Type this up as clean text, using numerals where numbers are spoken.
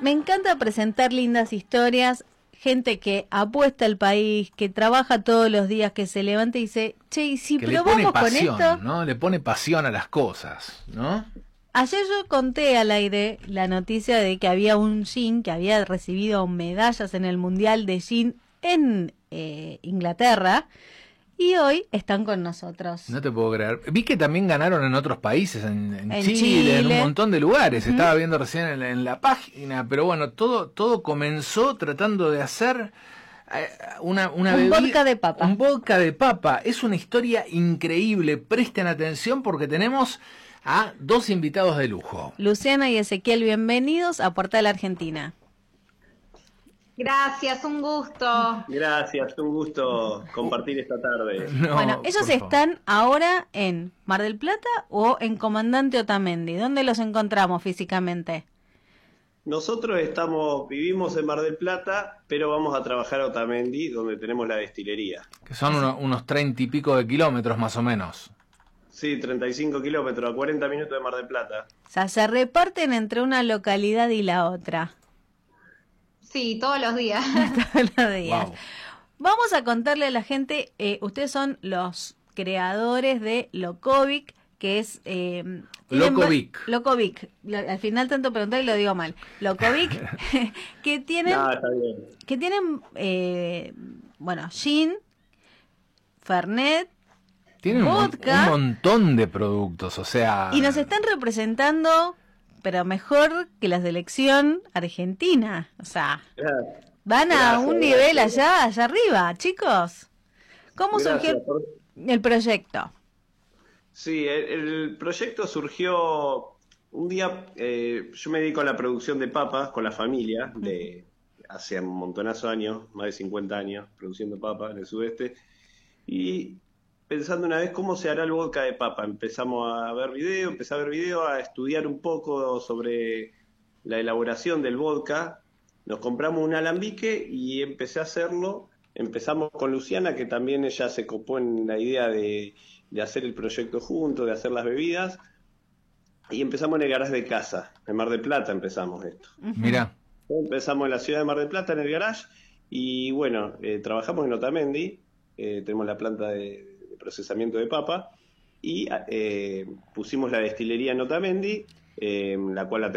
Me encanta presentar lindas historias, gente que apuesta al país, que trabaja todos los días, que se levanta y dice, che, ¿y si Que le pone probamos con pasión, esto? ¿no? Le pone pasión a las cosas, ¿no? Ayer yo conté al aire la noticia de que había un gin que había recibido medallas en el Mundial de Gin en Inglaterra, y hoy están con nosotros. No te puedo creer. Vi que también ganaron en otros países, en En Chile, en un Chile. montón de lugares. Estaba viendo recién en la página, pero bueno, todo comenzó tratando de hacer una Un bebida, vodka de papa. un vodka de papa. Es una historia increíble. Presten atención porque tenemos a dos invitados de lujo. Luciana y Ezequiel, bienvenidos a Portal Argentina. Gracias, un gusto. Gracias, un gusto compartir esta tarde. No, Bueno, ellos por favor. están ahora en Mar del Plata o en Comandante Otamendi. ¿Dónde los encontramos físicamente? Nosotros vivimos en Mar del Plata, pero vamos a trabajar a Otamendi, donde tenemos la destilería. Que son unos 30 y pico de kilómetros más o menos. Sí, 35 kilómetros, a 40 minutos de Mar del Plata. O sea, se reparten entre una localidad y la otra. Sí, todos los días. Todos los días. Wow. Vamos a contarle a la gente, ustedes son los creadores de Locovic, que es... Locovic. Locovic. Al final tanto preguntar y lo digo mal. Locovic, que tienen... No, está bien. Que tienen, bueno, gin, fernet, Tienen vodka, un montón de productos, o sea... y nos están representando, pero mejor que la selección argentina. O sea, van a Gracias, un nivel gracias. allá arriba, chicos. ¿Cómo Gracias surgió el proyecto? Sí, el proyecto surgió un día. Yo me dedico a la producción de papas con la familia, de hace un montonazo de años, más de 50 años, produciendo papas en el sudeste. Y pensando una vez cómo se hará el vodka de papa, empecé a ver video, a estudiar un poco sobre la elaboración del vodka. Nos compramos un alambique y empecé a hacerlo. Empezamos con Luciana, que también ella se copó en la idea de hacer el proyecto juntos, de hacer las bebidas. Y empezamos en el garage de casa, en Mar del Plata empezamos esto. Mirá, Empezamos en la ciudad de Mar del Plata, en el garage, y bueno, trabajamos en Otamendi, tenemos la planta de procesamiento de papa, y pusimos la destilería en Otamendi, la cual la